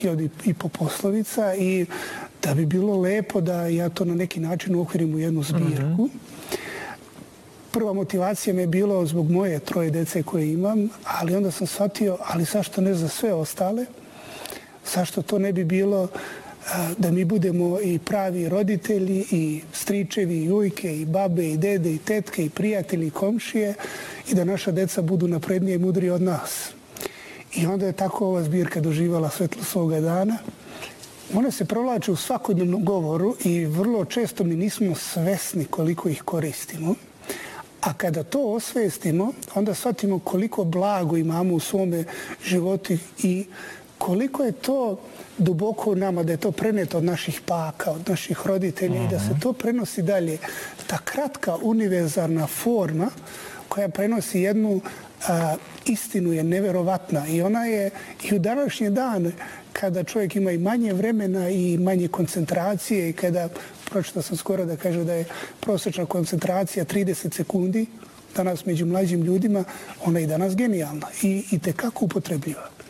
i po poslovica i da bi bilo lepo da ja to na neki način uokvirim u jednu zbirku. Prva motivacija mi je bilo zbog moje 3 dece koje imam, ali onda sam shvatio, ali zašto ne za sve ostale? Zašto to ne bi bilo da mi budemo i pravi roditelji, i stričevi, i ujke, i babe, i dede, i tetke, i prijatelji, i komšije, i da naša deca budu naprednije i mudrije od nas. I onda je tako ova zbirka doživala svetlo svoga dana. Ona se provlače u svakodnevnom govoru i vrlo često mi nismo svesni koliko ih koristimo. A kada to osvestimo, onda shvatimo koliko blago imamo u svome životu i koliko je to duboko u nama, da je to preneto od naših baka, od naših roditelja i da se to prenosi dalje. Ta kratka, univerzalna forma koja prenosi jednu istinu je neverovatna i ona je i u današnji dan kada čovjek ima i manje vremena i manje koncentracije i kada, pročitao sam skoro da kaže da je prosječna koncentracija 30 sekundi danas među mlađim ljudima, ona je i danas genijalna i tekako upotrebljiva.